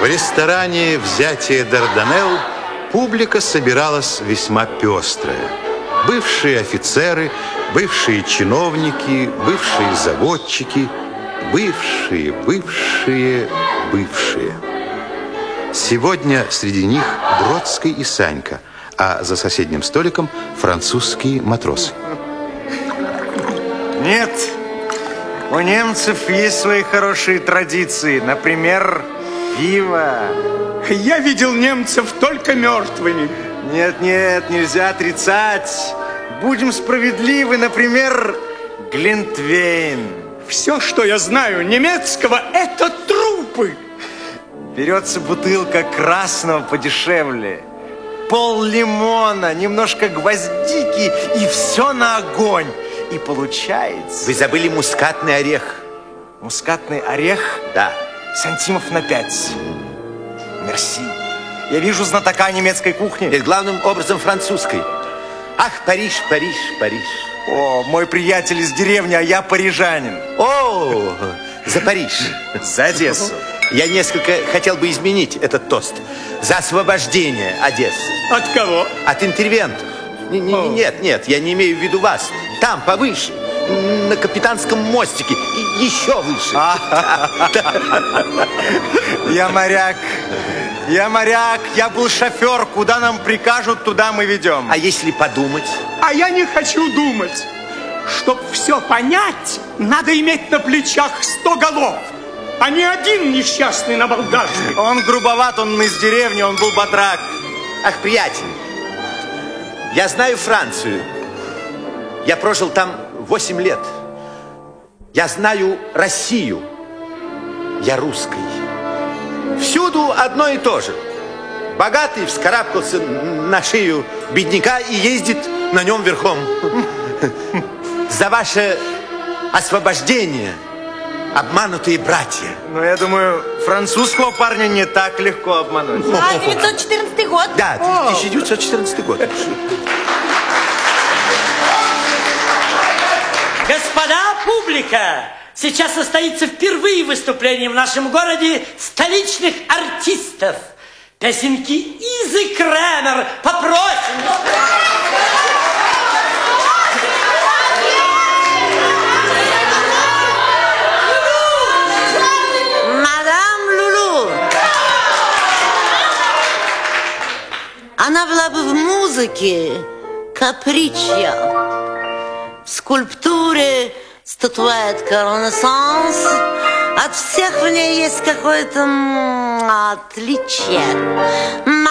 В ресторане «Взятие Дарданелл» публика собиралась весьма пестрая. Бывшие офицеры, бывшие чиновники, бывшие заводчики, бывшие. Сегодня среди них Бродский и Санька, а за соседним столиком французские матросы. Нет, у немцев есть свои хорошие традиции. Например, пиво. Я видел немцев только мертвыми. Нет, нельзя отрицать. Будем справедливы, например, глинтвейн. Все, что я знаю немецкого, это трупы. Берется бутылка красного подешевле, пол-лимона, немножко гвоздики, и все на огонь. И получается... Вы забыли мускатный орех. Мускатный орех? Да. Сантимов на 5. Мерси. Я вижу знатока немецкой кухни. И главным образом французской. Ах, Париж, Париж, Париж. О, мой приятель из деревни, а я парижанин. О, за Париж. За Одессу. Я несколько хотел бы изменить этот тост. За освобождение Одессы. От кого? От интервентов. Нет, я не имею в виду вас. Там, повыше, на капитанском мостике, и еще выше. Я моряк. Я был шофер. Куда нам прикажут, туда мы ведем. А если подумать? А я не хочу думать. Чтоб все понять, надо иметь на плечах 100 голов, а не один несчастный набалдашник. Он грубоват, он из деревни, он был батрак. Ах, приятель, я знаю Францию. Я прожил там 8 лет. Я знаю Россию. Я русский. Всюду одно и то же. Богатый вскарабкался на шею бедняка и ездит на нем верхом. За ваше освобождение, обманутые братья. Ну, я думаю, французского парня не так легко обмануть. 1914 год. Да, 1914 год. Господа, публика! Сейчас состоится впервые выступление в нашем городе столичных артистов. Песенки Изы Кремер. Попросим. Мадам Лулу. Она была бы в музыке капричья, в скульптуре статуэтка Ренессанс. От всех в ней есть какое-то отличие.